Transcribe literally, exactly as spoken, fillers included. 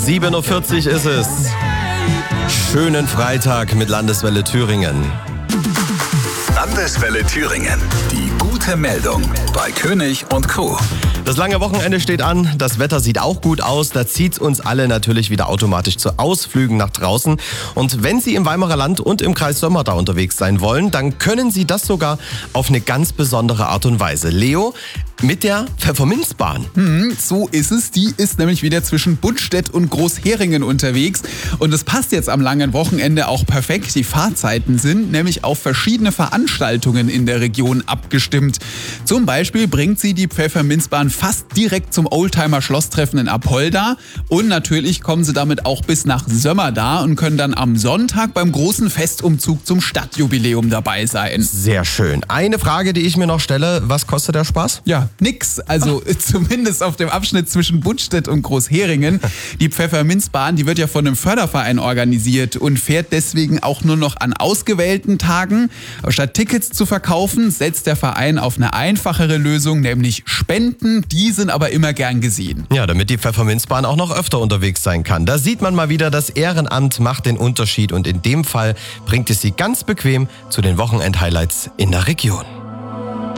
sieben Uhr vierzig ist es. Schönen Freitag mit Landeswelle Thüringen. Landeswelle Thüringen. Die gute Meldung bei König und Co. Das lange Wochenende steht an, das Wetter sieht auch gut aus, da zieht uns alle natürlich wieder automatisch zu Ausflügen nach draußen. Und wenn Sie im Weimarer Land und im Kreis Sömmerda unterwegs sein wollen, dann können Sie das sogar auf eine ganz besondere Art und Weise. Leo, mit der Pfefferminzbahn. Hm, so ist es. Die ist nämlich wieder zwischen Buttstedt und Großheringen unterwegs. Und das passt jetzt am langen Wochenende auch perfekt. Die Fahrzeiten sind nämlich auf verschiedene Veranstaltungen in der Region abgestimmt. Zum Beispiel bringt sie die Pfefferminzbahn fast direkt zum Oldtimer-Schlosstreffen in Apolda. Und natürlich kommen sie damit auch bis nach Sömmerda und können dann am Sonntag beim großen Festumzug zum Stadtjubiläum dabei sein. Sehr schön. Eine Frage, die ich mir noch stelle, was kostet der Spaß? Ja, nix. Also Ach. zumindest auf dem Abschnitt zwischen Buttstedt und Großheringen. Die Pfefferminzbahn, die wird ja von einem Förderverein organisiert und fährt deswegen auch nur noch an ausgewählten Tagen. Aber statt Tickets zu verkaufen, setzt der Verein auf eine einfachere Lösung, nämlich Spenden. Die sind aber immer gern gesehen. Ja, damit die Pfefferminzbahn auch noch öfter unterwegs sein kann. Da sieht man mal wieder, das Ehrenamt macht den Unterschied und in dem Fall bringt es Sie ganz bequem zu den Wochenend-Highlights in der Region.